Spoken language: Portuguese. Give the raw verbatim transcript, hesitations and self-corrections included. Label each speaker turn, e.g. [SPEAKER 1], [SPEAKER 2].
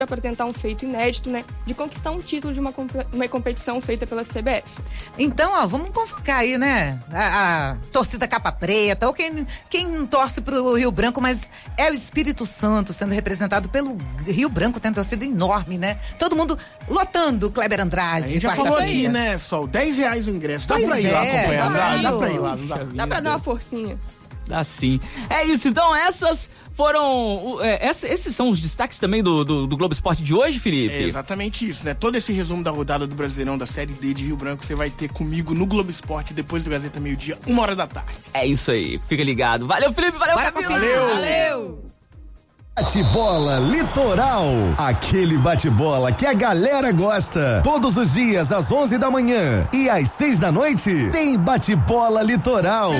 [SPEAKER 1] para tentar um feito inédito, né, de conquistar um título de uma, uma competição feita pela C B F.
[SPEAKER 2] Então, ó, vamos convocar aí, né, a, a torcida capa preta, ou quem, quem torce pro Rio Branco, mas é o Espírito Santo sendo representado pelo Rio Branco, tem uma torcida enorme, né? Todo mundo lotando o Kleber Andrade.
[SPEAKER 3] A gente já falou aqui, né, Sol? dez reais o ingresso. Dá
[SPEAKER 2] Pois
[SPEAKER 3] pra ir
[SPEAKER 2] é,
[SPEAKER 3] lá acompanhar, dá,
[SPEAKER 2] dá
[SPEAKER 3] dá pra ir lá, não dá?
[SPEAKER 1] Dá para dar uma forcinha.
[SPEAKER 4] Dá sim. É isso, então essas foram, é, essa, esses são os destaques também do, do, do Globo Esporte de hoje, Felipe?
[SPEAKER 3] É exatamente isso, né? Todo esse resumo da rodada do Brasileirão da Série D de Rio Branco você vai ter comigo no Globo Esporte depois do Gazeta Meio Dia, uma hora da tarde.
[SPEAKER 4] É isso aí, fica ligado. Valeu, Felipe, valeu, Camila.
[SPEAKER 3] Valeu.
[SPEAKER 1] Valeu!
[SPEAKER 5] Bate-bola Litoral, aquele bate-bola que a galera gosta. Todos os dias às onze da manhã e às seis da noite tem Bate-bola Litoral.